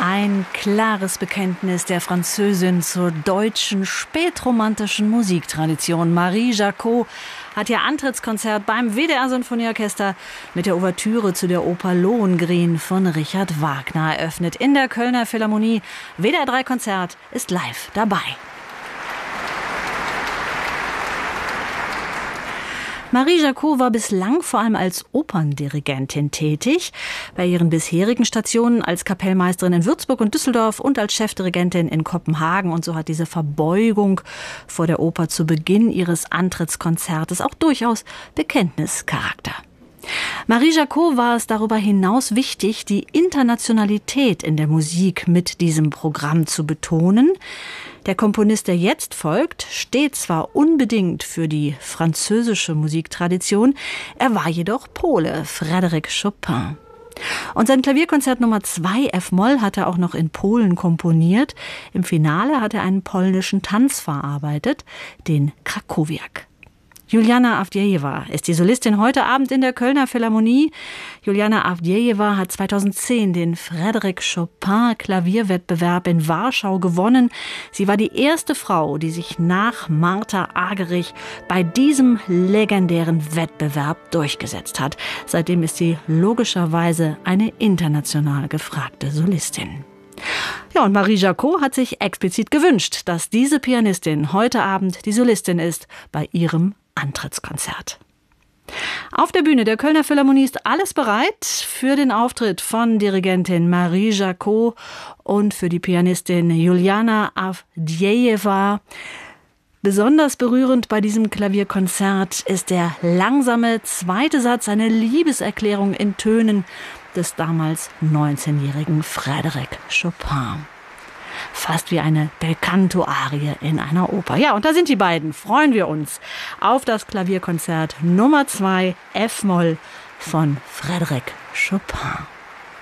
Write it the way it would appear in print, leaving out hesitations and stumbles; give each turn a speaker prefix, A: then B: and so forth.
A: Ein klares Bekenntnis der Französin zur deutschen spätromantischen Musiktradition. Marie Jacot hat ihr Antrittskonzert beim WDR Sinfonieorchester mit der Ouvertüre zu der Oper Lohengrin von Richard Wagner eröffnet. In der Kölner Philharmonie. WDR 3 Konzert ist live dabei. Marie Jacot war bislang vor allem als Operndirigentin tätig. Bei ihren bisherigen Stationen als Kapellmeisterin in Würzburg und Düsseldorf und als Chefdirigentin in Kopenhagen. Und so hat diese Verbeugung vor der Oper zu Beginn ihres Antrittskonzertes auch durchaus Bekenntnischarakter. Marie Jacot war es darüber hinaus wichtig, die Internationalität in der Musik mit diesem Programm zu betonen. Der Komponist, der jetzt folgt, steht zwar unbedingt für die französische Musiktradition, er war jedoch Pole, Frédéric Chopin. Und sein Klavierkonzert Nummer 2 F-Moll hat er auch noch in Polen komponiert. Im Finale hat er einen polnischen Tanz verarbeitet, den Krakowiak. Juliana Avdjejewa ist die Solistin heute Abend in der Kölner Philharmonie. Juliana Avdjejewa hat 2010 den Frédéric Chopin Klavierwettbewerb in Warschau gewonnen. Sie war die erste Frau, die sich nach Martha Argerich bei diesem legendären Wettbewerb durchgesetzt hat. Seitdem ist sie logischerweise eine international gefragte Solistin. Ja, und Marie Jacot hat sich explizit gewünscht, dass diese Pianistin heute Abend die Solistin ist bei ihrem Antrittskonzert. Auf der Bühne der Kölner Philharmonie ist alles bereit für den Auftritt von Dirigentin Marie Jacot und für die Pianistin Juliana Avdjejewa. Besonders berührend bei diesem Klavierkonzert ist der langsame zweite Satz, eine Liebeserklärung in Tönen des damals 19-jährigen Frédéric Chopin. Fast wie eine Belcanto-Arie in einer Oper. Ja, und da sind die beiden. Freuen wir uns auf das Klavierkonzert Nummer 2 F-Moll von Frédéric Chopin.